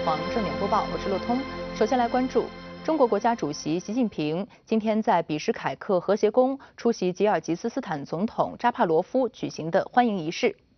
房正点播报，我是陆通。首先来关注中国国家主席习近平今天在比什凯克和谐宫出席吉尔吉斯斯坦总统扎帕罗夫举行的欢迎仪式。